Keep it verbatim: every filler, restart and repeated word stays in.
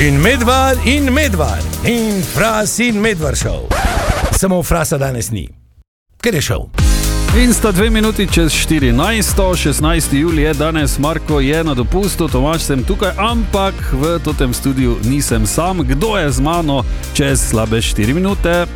In Medvar in Medvar in Fras in Medvar šov. Samo Frasa danes ni, ker je šov. In sta dve minuti čez štirinajsto, šestnajsti julij je danes, Marko je na dopustu, Tomaž sem tukaj, ampak v totem studiu nisem sam. Kdo je z mano čez slabe štiri minute?